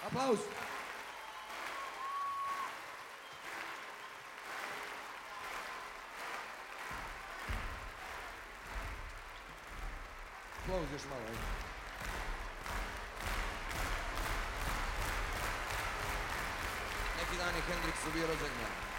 Aplauz. Aplauz još malo. Neki dan je Hendriksu bio rođendan.